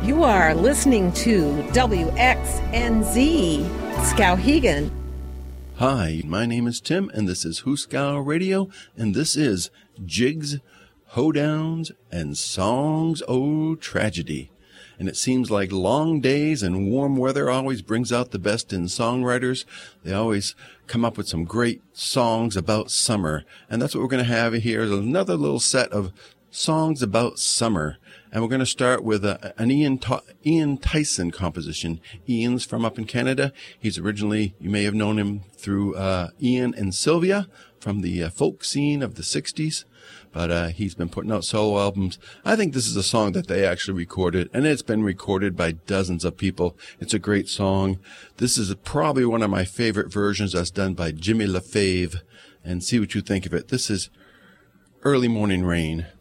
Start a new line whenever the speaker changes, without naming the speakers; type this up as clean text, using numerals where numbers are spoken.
You are listening to WXNZ Skowhegan.
Hi, my name is Tim, and this is Huskow Radio, and this is Jigs, Hoedowns, and Songs O' Tragedy. And it seems like long days and warm weather always brings out the best in songwriters. They always come up with some great songs about summer. And that's what we're going to have here, another little set of songs about summer. And we're going to start with an Ian Tyson composition. Ian's from up in Canada. He's originally, you may have known him through Ian and Sylvia from the folk scene of the 60s. But he's been putting out solo albums. I think this is a song that they actually recorded, and it's been recorded by dozens of people. It's a great song. This is probably one of my favorite versions that's done by Jimmy LaFave. And see what you think of it. This is Early Morning Rain.